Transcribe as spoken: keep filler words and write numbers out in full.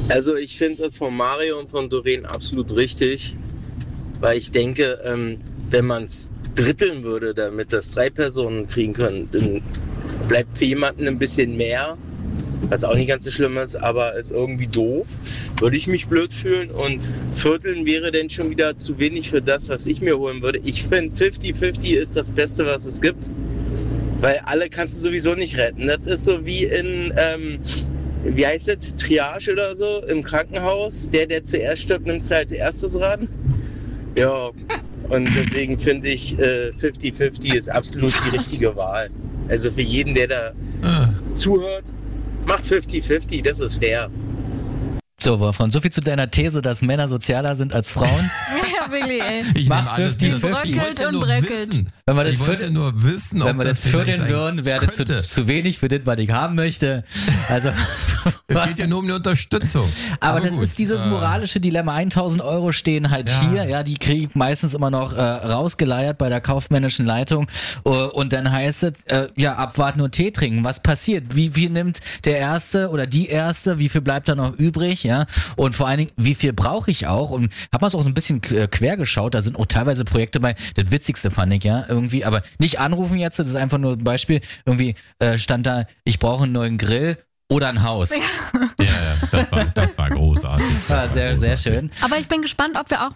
Also ich finde das von Mario und von Doreen absolut richtig, weil ich denke, ähm, wenn man es dritteln würde, damit das drei Personen kriegen können, dann bleibt für jemanden ein bisschen mehr, was auch nicht ganz so schlimm ist, aber ist irgendwie doof, würde ich mich blöd fühlen und Vierteln wäre dann schon wieder zu wenig für das, was ich mir holen würde. Ich finde fünfzig fünfzig ist das Beste, was es gibt, weil alle kannst du sowieso nicht retten. Das ist so wie in, ähm, wie heißt das, Triage oder so im Krankenhaus, der, der zuerst stirbt, nimmt es als erstes ran. Ja, und deswegen finde ich äh, fünfzig fünfzig ist absolut die richtige Wahl. Also für jeden, der da zuhört, macht fünfzig fünfzig, das ist fair. So, Wolfram, so viel zu deiner These, dass Männer sozialer sind als Frauen. Ja, wirklich, ey. Ich Mach nehme alles fünfzig wieder zurück. Ich fünfzig. wollte ja Und nur bröckelt. wissen. Wenn wir das Ich wollte viertel- nur wissen, ob Wenn wir das vielleicht vierteln sein würden, wäre das zu, könnte. zu wenig für das, was ich haben möchte. Also, Es geht ja nur um die Unterstützung. aber, das gut, ist dieses äh, moralische Dilemma. tausend Euro stehen halt Ja. hier, ja, die kriege ich meistens immer noch äh, rausgeleiert bei der kaufmännischen Leitung. Uh, und dann heißt es, äh, ja, abwarten und Tee trinken. Was passiert? Wie viel nimmt der Erste oder die Erste? Wie viel bleibt da noch übrig? Ja, und vor allen Dingen, wie viel brauche ich auch? Und hab mal so ein bisschen äh, quer geschaut. Da sind auch teilweise Projekte bei. Das Witzigste fand ich, ja, irgendwie. Aber nicht anrufen jetzt, das ist einfach nur ein Beispiel. Irgendwie äh, stand da, ich brauche einen neuen Grill oder ein Haus. Ja, ja, das war, das war großartig. Das Ja, war sehr, großartig. sehr schön. Aber ich bin gespannt, ob wir auch